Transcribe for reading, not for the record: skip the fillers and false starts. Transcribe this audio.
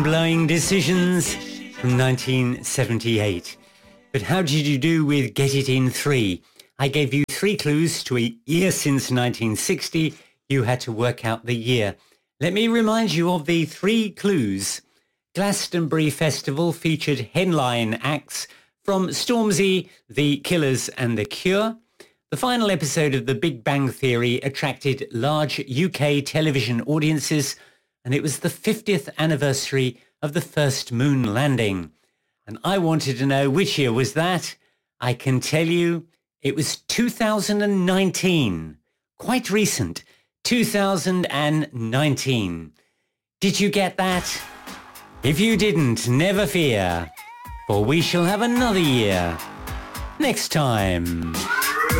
Blowing decisions from 1978. But how did you do with Get It In 3? I gave you 3 clues to a year since 1960. You had to work out the year. Let me remind you of the 3 clues. Glastonbury Festival featured headline acts from Stormzy, The Killers and The Cure. The final episode of The Big Bang Theory attracted large UK television audiences, and it was the 50th anniversary of the first moon landing. And I wanted to know which year was that. I can tell you it was 2019. Quite recent. 2019. Did you get that? If you didn't, never fear, for we shall have another year next time.